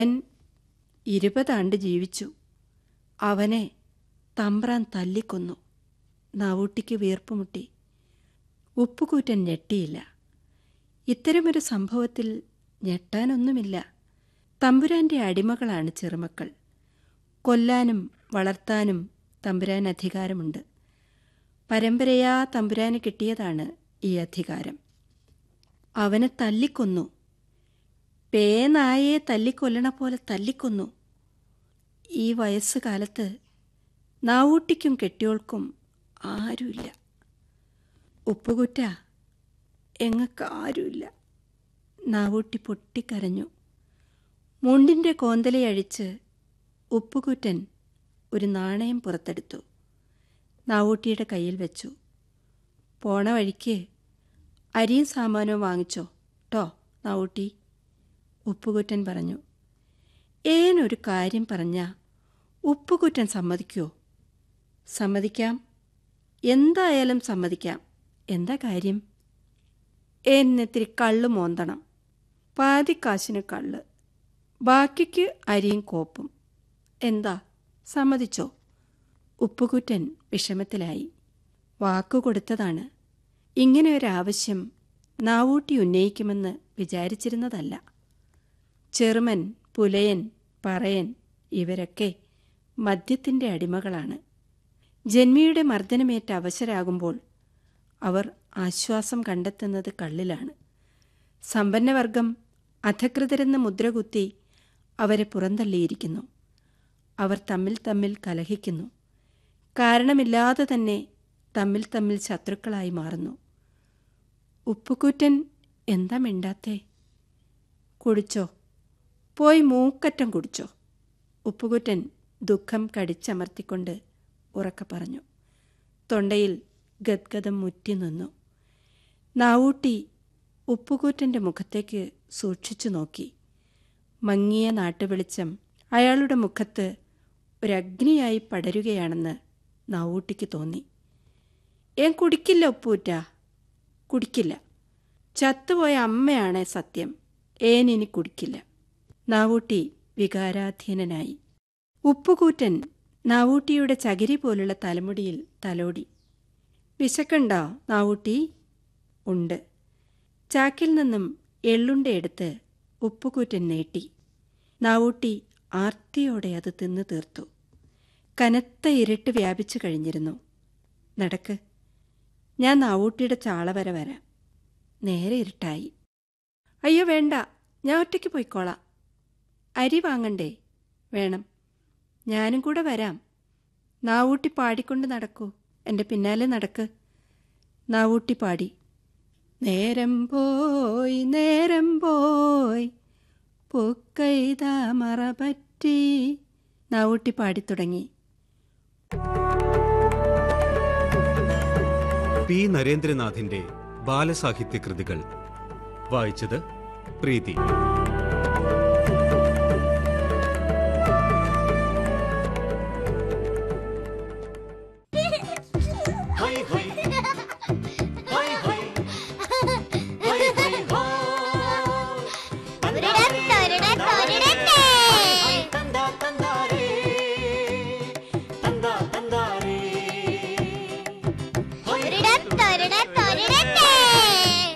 അവൻ 20 ആണ്ട് ജീവിച്ചു. അവനെ തമ്പ്രാൻ തല്ലിക്കൊന്നു. നാവൂട്ടിക്ക് വീർപ്പുമുട്ടി. ഉപ്പുകൂറ്റൻ ഞെട്ടിയില്ല. ഇത്തരമൊരു സംഭവത്തിൽ ഞെട്ടാനൊന്നുമില്ല. തമ്പുരാന്റെ അടിമകളാണ് ചെറുമക്കൾ. കൊല്ലാനും വളർത്താനും തമ്പുരാൻ അധികാരമുണ്ട്. പരമ്പരയാ തമ്പുരാന് കിട്ടിയതാണ് ഈ അധികാരം. അവനെ തല്ലിക്കൊന്നു. പേനായെ തല്ലിക്കൊല്ലണ പോലെ തല്ലിക്കൊന്നു. ഈ വയസ്സുകാലത്ത് നാവൂട്ടിക്കും കെട്ടിയോൾക്കും ആരുമില്ല. ഉപ്പുകുറ്റ, എങ്ങക്കാരുമില്ല. നാവൂട്ടി പൊട്ടിക്കരഞ്ഞു. മുണ്ടിൻ്റെ കോന്തലയഴിച്ച് ഉപ്പുകുറ്റൻ ഒരു നാണയം പുറത്തെടുത്തു. നാവൂട്ടിയുടെ കയ്യിൽ വെച്ചു. പോണ വഴിക്ക് അരിയും സാമാനവും വാങ്ങിച്ചോ ട്ടോ നാവൂട്ടി, ഉപ്പുകുറ്റൻ പറഞ്ഞു. ഏനൊരു കാര്യം പറഞ്ഞാ ഉപ്പുകുറ്റൻ സമ്മതിക്കുമോ? സമ്മതിക്കാം, എന്തായാലും സമ്മതിക്കാം. എന്താ കാര്യം? എന്നിത്തിരി കള്ള് മോന്തണം. പാതിക്കാശിന് കള്ള്, ബാക്കിക്ക് അരിയും കോപ്പും. എന്താ, സമ്മതിച്ചോ? ഉപ്പുകുറ്റൻ വിഷമത്തിലായി. വാക്കുകൊടുത്തതാണ്. ഇങ്ങനെ ഒരാവശ്യം നാവൂട്ടി ഉന്നയിക്കുമെന്ന് വിചാരിച്ചിരുന്നതല്ല. ചെറുമൻ, പുലയൻ, പറയൻ ഇവരൊക്കെ മദ്യത്തിൻ്റെ അടിമകളാണ്. ജന്മിയുടെ മർദ്ദനമേറ്റ അവശരാകുമ്പോൾ അവർ ആശ്വാസം കണ്ടെത്തുന്നത് കള്ളിലാണ്. സമ്പന്നവർഗം അധകൃതരെന്ന് മുദ്രകുത്തി അവരെ പുറന്തള്ളിയിരിക്കുന്നു. അവർ തമ്മിൽ തമ്മിൽ കലഹിക്കുന്നു. കാരണമില്ലാതെ തന്നെ തമ്മിൽ തമ്മിൽ ശത്രുക്കളായി മാറുന്നു. ഉപ്പുകൂറ്റൻ എന്താ മിണ്ടാത്തേ? കുടിച്ചോ, പോയി മൂക്കറ്റം കുടിച്ചോ, ഉപ്പുകുറ്റൻ ദുഃഖം കടിച്ചമർത്തിക്കൊണ്ട് ഉറക്കെ പറഞ്ഞു. തൊണ്ടയിൽ ഗദ്ഗതം മുറ്റി നിന്നു. നാവൂട്ടി ഉപ്പുകൂറ്റൻ്റെ മുഖത്തേക്ക് സൂക്ഷിച്ചു നോക്കി. മങ്ങിയ നാട്ടുവെളിച്ചം അയാളുടെ മുഖത്ത് ഒരഗ്നിയായി പടരുകയാണെന്ന് നാവൂട്ടിക്ക് തോന്നി. ഏൻ കുടിക്കില്ല ഉപ്പൂറ്റ, കുടിക്കില്ല. ചത്തുപോയ അമ്മയാണേ സത്യം. ഏനിനി കുടിക്കില്ല. നാവൂട്ടി വികാരാധീനനായി. ഉപ്പുകൂറ്റൻ നാവൂട്ടിയുടെ ചകിരി പോലുള്ള തലമുടിയിൽ തലോടി. വിശക്കുണ്ടോ നാവൂട്ടി? ഉണ്ട്. ചാക്കിൽ നിന്നും എള്ളുണ്ടയെടുത്ത് ഉപ്പുകൂറ്റൻ നീട്ടി. നാവൂട്ടി ആർത്തിയോടെ അത് തിന്നു തീർത്തു. കനത്ത ഇരുട്ട് വ്യാപിച്ചു കഴിഞ്ഞിരുന്നു. നടക്ക്, ഞാൻ നാവൂട്ടിയുടെ ചാള വരെ വരാം. നേരെ ഇരുട്ടായി. അയ്യോ വേണ്ട, ഞാൻ ഒറ്റയ്ക്ക് പോയിക്കോളാം. അരി വാങ്ങണ്ടേ? വേണം, ഞാനും കൂടെ വരാം. നാവൂട്ടി പാടിക്കൊണ്ട് നടക്കൂ, എൻ്റെ പിന്നാലെ നടക്ക്. നാവൂട്ടി പാടി. നേരം പോയി പൂക്കൈത മറപറ്റി. നാവൂട്ടി പാടിത്തുടങ്ങി. പി നരേന്ദ്രനാഥിന്റെ ബാലസാഹിത്യ കൃതികൾ വായിച്ചത് പ്രീതി.